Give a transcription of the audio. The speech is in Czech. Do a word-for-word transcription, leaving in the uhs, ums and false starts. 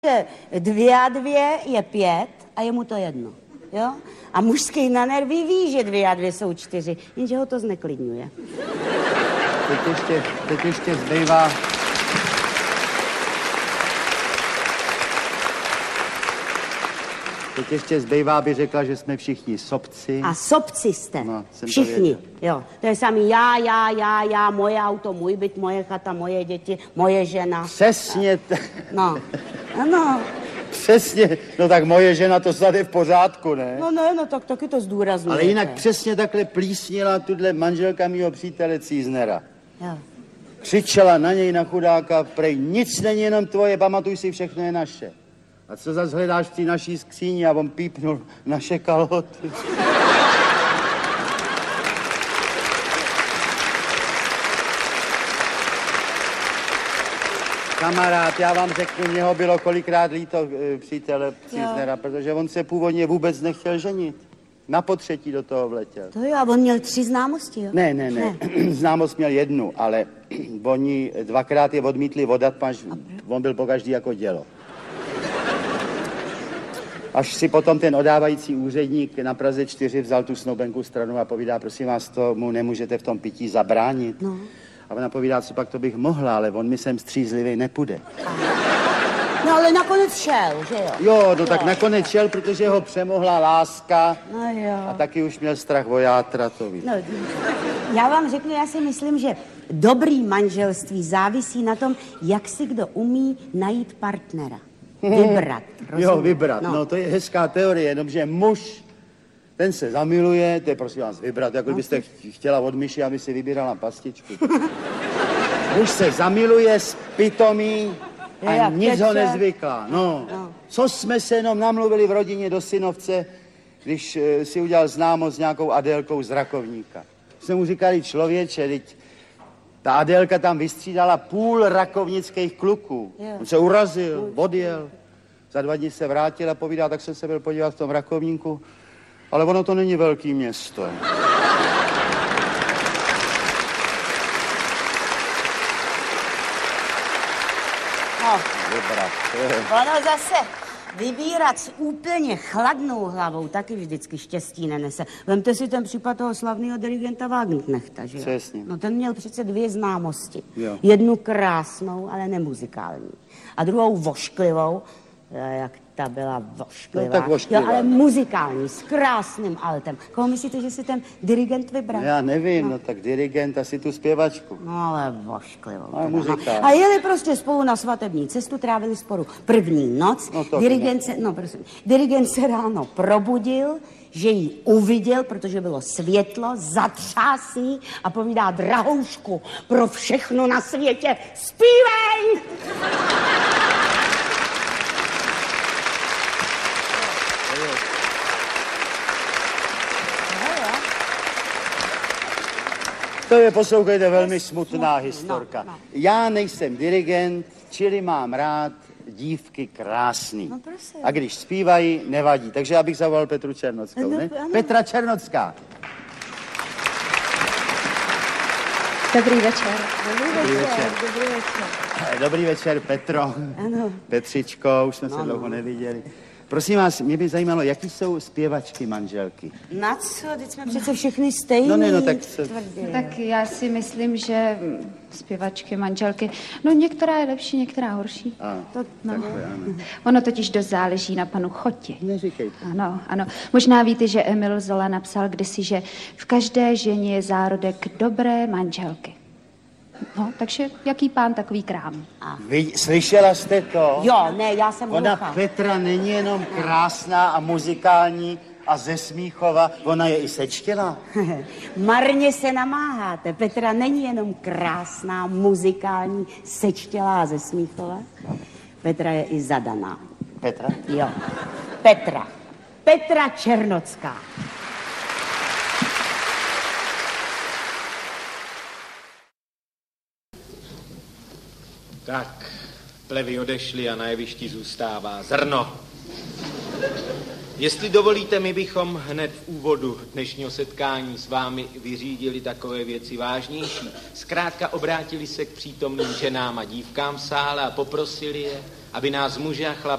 že dvě a dvě je pět a je mu to jedno, jo? A mužský na nervy ví, že dvě a dvě jsou čtyři, jenže ho to zneklidňuje. Teď ještě, teď ještě zbývá... Teď ještě zbývá, aby řekla, že jsme všichni sobci. A sobci jste, no, všichni, jo. To je samý já, já, já, já, moje auto, můj byt, moje chata, moje děti, moje žena. Přesně. T... No, ano. Přesně, no tak moje žena to snad je v pořádku, ne? No ne, no tak taky to zdůrazňuje. Ale jinak přesně takhle plísnila tuhle manželka mýho přítele Cíznera. Jo. Křičela na něj, na chudáka, prej, nic není jenom tvoje, pamatuj si, všechno je naše. A co zase hledáš v té naší skříni? A on pípnul naše kalhoty. Kamarád, já vám řeknu, mě ho bylo kolikrát líto e, přítele Cíznera, protože on se původně vůbec nechtěl ženit. Na potřetí do toho vletěl. To jo, a on měl tři známosti, jo? Ne, ne, ne. ne. Známost měl jednu, ale oni dvakrát je odmítli vodat, paž on byl pokaždý jako dělo. Až si potom ten odávající úředník na Praze čtyři vzal tu snoubenku stranu a povídá, prosím vás, tomu nemůžete v tom pití zabránit. No. A ona povídá, co pak to bych mohla, ale on mi sem střízlivý nepůjde. No ale nakonec šel, že jo? Jo, no tak nakonec šel, protože ho přemohla láska. No jo. A taky už měl strach o játra, to ví. No, já vám řeknu, já si myslím, že dobrý manželství závisí na tom, jak si kdo umí najít partnera. Vybrat. Rozumím? Jo, vybrat. No. no, to je hezká teorie, jenomže muž, ten se zamiluje, to je prosím vás vybrat, jako byste chtěla od myši, aby si vybírala pastičku. Muž se zamiluje, spitomí a je, nic teče. Ho nezvyklá. No. no, co jsme se jenom namluvili v rodině do synovce, když uh, si udělal známost s nějakou Adélkou z Rakovníka. Jsme mu říkali, člověče, teď ta Adélka tam vystřídala půl rakovnických kluků. Jo. On se urazil, odjel. Za dva dny se vrátil a povídá, tak jsem se byl podívat v tom Rakovníku, ale ono to není velký město. No, vybrat. Ono zase vybírat s úplně chladnou hlavou taky vždycky štěstí nenese. Vemte si ten případ toho slavného dirigenta Wagenknechta, že jo? Přesně. No ten měl přece dvě známosti. Jo. Jednu krásnou, ale nemuzikální. A druhou vošklivou, jak ta byla vošklivá. No tak vošklivá. Jo, ale muzikální, s krásným altem. Koho myslíte, že si ten dirigent vybral? Já nevím, no, no tak dirigent, asi tu zpěvačku. No ale vošklivou. No, muzikální. A jeli prostě spolu na svatební cestu, trávili spolu první noc. No, dirigent se, no, prosím, dirigent se ráno probudil, že ji uviděl, protože bylo světlo, zatřás jí a povídá, drahoušku, pro všechno na světě zpívej! To je, poslouchejte, velmi smutná smutný, historka. No, no. Já nejsem dirigent, čili mám rád dívky krásný. No, prosím. A když zpívají, nevadí. Takže já bych zavolal Petru Černockou, no, ne? Ano. Petra Černocká. Dobrý večer. Dobrý, Dobrý večer, večer. dobrý večer. Dobrý večer, Petro. Ano. Petřičko, už jsme no, se dlouho no. neviděli. Prosím vás, mě by zajímalo, jaký jsou zpěvačky manželky? Na co? Teď jsme přece všechny stejný. No ne, no tak se... Tak já si myslím, že zpěvačky, manželky, no některá je lepší, některá horší. A, to, no. takhle, ano. Ono totiž dost záleží na panu Chotě. Neříkejte. Ano, ano. Možná víte, že Emil Zola napsal kdysi, že v každé ženě je zárodek dobré manželky. No, takže jaký pán, takový krám. Vy, slyšela jste to? Jo, ne, já jsem Ona hluchá. Petra není jenom krásná a muzikální a ze Smíchova, ona je i sečtělá. Marně se namáháte. Petra není jenom krásná, muzikální, sečtělá ze Smíchova. Petra je i zadaná. Petra? Jo. Petra. Petra Černocká. Tak, plevy odešly a na jevišti zůstává zrno. Jestli dovolíte, my bychom hned v úvodu dnešního setkání s vámi vyřídili takové věci vážnější. Zkrátka obrátili se k přítomným ženám a dívkám v sále a poprosili je, aby nás muže a chlap